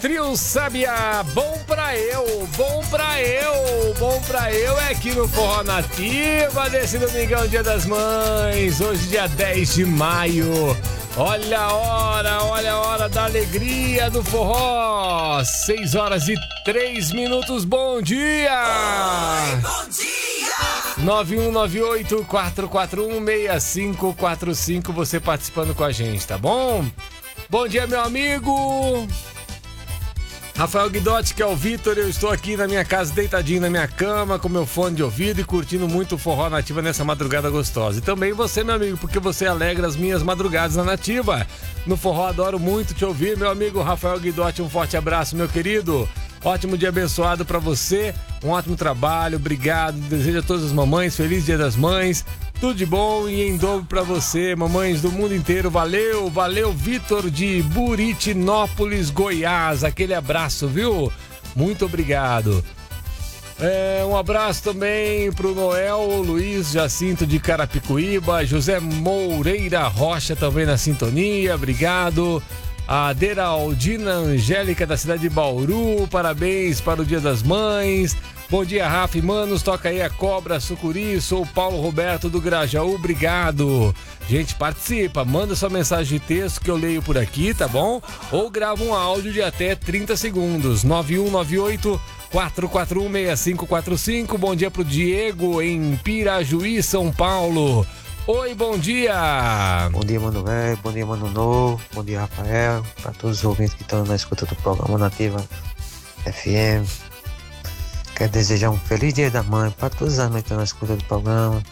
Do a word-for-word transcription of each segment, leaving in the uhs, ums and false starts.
Trio Sabiá, bom pra eu, bom pra eu, bom pra eu é aqui no Forró Nativa desse domingão, Dia das Mães, hoje dia dez de maio. Olha a hora, olha a hora da alegria do forró. seis horas e três minutos, bom dia! Oi, bom dia! nove um nove oito, quatro quatro um, seis cinco quatro cinco, você participando com a gente, tá bom? Bom dia, meu amigo! Rafael Guidotti, que é o Vitor, eu estou aqui na minha casa, deitadinho na minha cama, com meu fone de ouvido e curtindo muito o Forró Nativa nessa madrugada gostosa. E também você, meu amigo, porque você alegra as minhas madrugadas na Nativa. No Forró adoro muito te ouvir, meu amigo Rafael Guidotti, um forte abraço, meu querido. Ótimo dia abençoado pra você, um ótimo trabalho, obrigado. Desejo a todas as mamães, feliz Dia das Mães. Tudo de bom e em dobro pra você, mamães do mundo inteiro. Valeu, valeu, Vitor de Buritinópolis, Goiás. Aquele abraço, viu? Muito obrigado. É, um abraço também pro Noel Luiz Jacinto de Carapicuíba, José Moreira Rocha também na sintonia, obrigado. A Deraldina Angélica da cidade de Bauru, parabéns para o Dia das Mães. Bom dia, Rafa e Manos, toca aí a Cobra Sucuri, sou o Paulo Roberto do Grajaú, obrigado. Gente, participa, manda sua mensagem de texto que eu leio por aqui, tá bom? Ou grava um áudio de até trinta segundos, nove um nove oito, quatro quatro um, seis cinco quatro cinco. Bom dia pro Diego em Pirajuí, São Paulo. Oi, bom dia! Bom dia, Mano Velho, bom dia, Mano Novo, bom dia, Rafael, para todos os ouvintes que estão na escuta do programa Nativa F M. Quero desejar um feliz Dia da Mãe para todas as mães que estão na escuta do programa.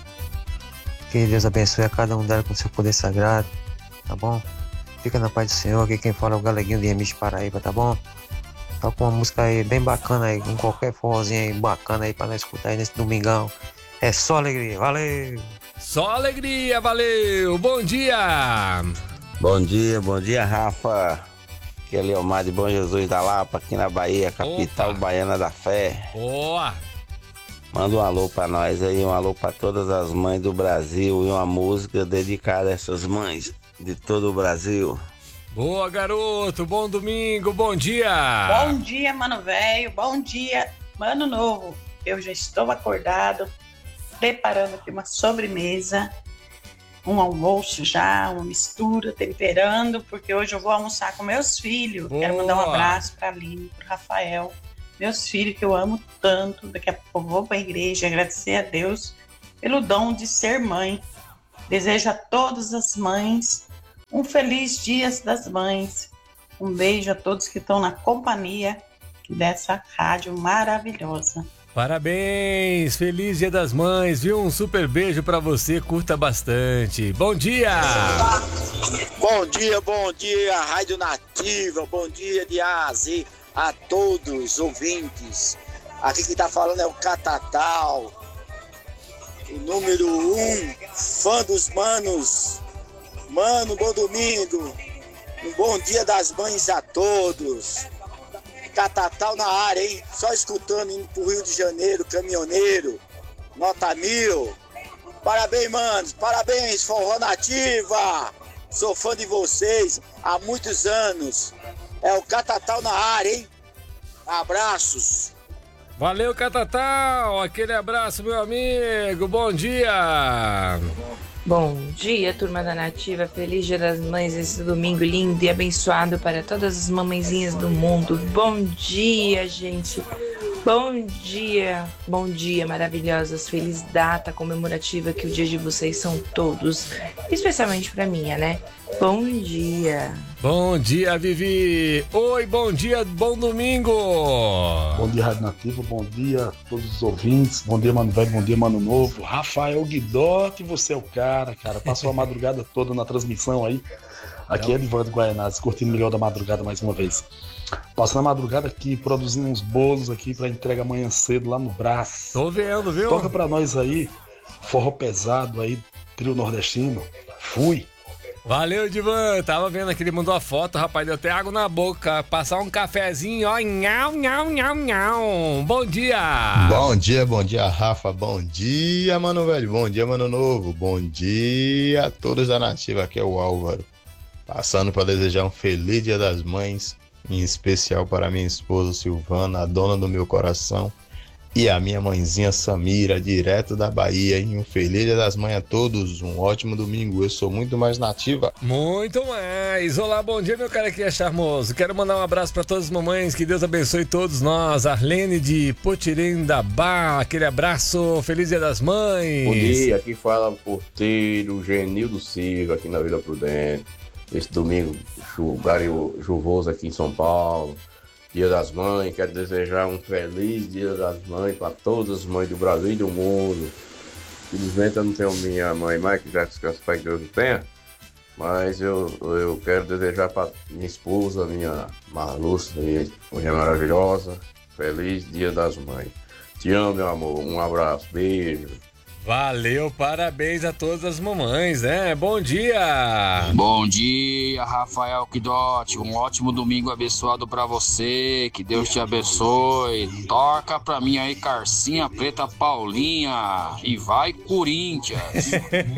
Que Deus abençoe a cada um delas com seu poder sagrado, tá bom? Fica na paz do Senhor, aqui quem fala é o Galeguinho de Remis Paraíba, tá bom? Toca uma música aí bem bacana aí, com qualquer forrozinho aí bacana aí para nós escutar aí nesse domingão. É só alegria, valeu! Só alegria, valeu! Bom dia! Bom dia, bom dia, Rafa. Aqui é Leomar de Bom Jesus da Lapa, aqui na Bahia, capital Opa. Baiana da Fé. Boa! Manda um alô pra nós aí, um alô pra todas as mães do Brasil e uma música dedicada a essas mães de todo o Brasil. Boa, garoto! Bom domingo, bom dia! Bom dia, Mano Velho, bom dia, Mano Novo. Eu já estou acordado, preparando aqui uma sobremesa, um almoço já, uma mistura, temperando, porque hoje eu vou almoçar com meus filhos. Boa. Quero mandar um abraço para a Aline, para o Rafael, meus filhos que eu amo tanto. Daqui a pouco eu vou para a igreja agradecer a Deus pelo dom de ser mãe. Desejo a todas as mães um feliz Dia das Mães. Um beijo a todos que estão na companhia dessa rádio maravilhosa. Parabéns, feliz Dia das Mães, viu? Um super beijo pra você, curta bastante. Bom dia! Bom dia, bom dia, Rádio Nativa, bom dia de A a Z a todos os ouvintes. Aqui quem tá falando é o Catatal, o número um, fã dos manos. Mano, bom domingo, um bom Dia das Mães a todos. Catatal na área, hein? Só escutando, indo pro Rio de Janeiro, caminhoneiro, nota mil. Parabéns, manos, parabéns, Forró Nativa. Sou fã de vocês há muitos anos. É o Catatal na área, hein? Abraços. Valeu, Catatal, aquele abraço, meu amigo, bom dia! Bom dia, turma da Nativa, feliz Dia das Mães, esse domingo lindo e abençoado para todas as mamãezinhas do mundo. Bom dia, gente, bom dia, bom dia, maravilhosas, feliz data comemorativa, que o dia de vocês são todos, especialmente para minha, né? Bom dia. Bom dia, Vivi. Oi, bom dia, bom domingo. Bom dia, Rádio Nativa, bom dia a todos os ouvintes, bom dia, Mano Velho, bom dia, Mano Novo. Rafael Guidotti, você é o cara, cara, passou a madrugada toda na transmissão aí. Aqui é Edvaldo Guaianazes, curtindo o melhor da madrugada mais uma vez. Passando a madrugada aqui, produzindo uns bolos aqui pra entrega amanhã cedo lá no Brás. Tô vendo, viu? Toca pra nós aí, forró pesado aí, trio nordestino. Fui. Valeu, Divan. Tava vendo aqui, ele mandou a foto, rapaz, deu até água na boca. Passar um cafezinho, ó, nhau, nhau, nhau, nhau. Bom dia. Bom dia, bom dia, Rafa. Bom dia, Mano Velho. Bom dia, Mano Novo. Bom dia a todos da Nativa. Aqui é o Álvaro. Passando para desejar um feliz Dia das Mães em especial para minha esposa Silvana, a dona do meu coração, e a minha mãezinha Samira, direto da Bahia. E um feliz Dia das Mães a todos, um ótimo domingo. Eu sou muito mais nativa. Muito mais. Olá, bom dia, meu cara que é charmoso. Quero mandar um abraço para todas as mamães, que Deus abençoe todos nós. Arlene de Potirendabá, aquele abraço, feliz Dia das Mães. Bom dia, aqui fala o porteiro Genildo Silva, aqui na Vila Prudente. Esse domingo chuvoso aqui em São Paulo. Dia das Mães, quero desejar um feliz Dia das Mães para todas as mães do Brasil e do mundo. Infelizmente eu não tenho minha mãe mais, que já descansa para que Deus tenha, mas eu, eu quero desejar para minha esposa, minha Marlúcia, minha mulher maravilhosa, feliz Dia das Mães. Te amo, meu amor, um abraço, beijo. Valeu, parabéns a todas as mamães, né? Bom dia! Bom dia, Rafael Guidotti. Um ótimo domingo abençoado pra você. Que Deus te abençoe. Toca pra mim aí, Carcinha Preta Paulinha. E vai, Corinthians.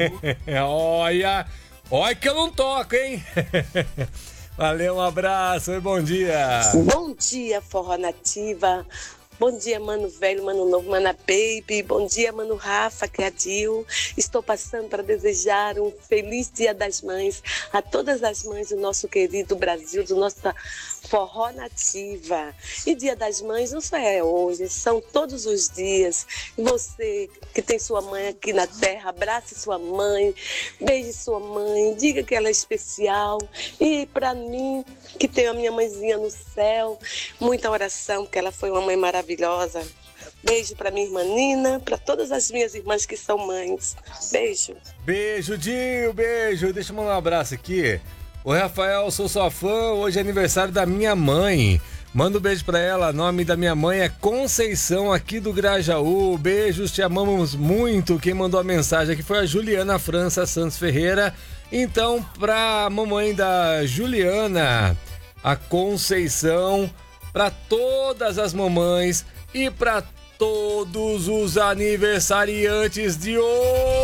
Olha, olha que eu não toco, hein? Valeu, um abraço e bom dia! Bom dia, Forró Nativa. Bom dia, Mano Velho, Mano Novo, Mana Baby. Bom dia, Mano Rafa, que é a Dil. Estou passando para desejar um feliz Dia das Mães a todas as mães do nosso querido Brasil, do nosso Forró Nativa. E Dia das Mães não só é hoje, são todos os dias. E você que tem sua mãe aqui na terra, abrace sua mãe, beije sua mãe, diga que ela é especial. E para mim, que tenho a minha mãezinha no céu, muita oração, porque ela foi uma mãe maravilhosa. Maravilhosa. Beijo para minha irmã Nina, para todas as minhas irmãs que são mães. Beijo. Beijo, Dil, beijo. Deixa eu mandar um abraço aqui. Oi, Rafael, sou sua fã. Hoje é aniversário da minha mãe. Manda um beijo pra ela. O nome da minha mãe é Conceição, aqui do Grajaú. Beijos, te amamos muito. Quem mandou a mensagem aqui foi a Juliana França Santos Ferreira. Então, pra mamãe da Juliana, a Conceição, para todas as mamães e para todos os aniversariantes de hoje.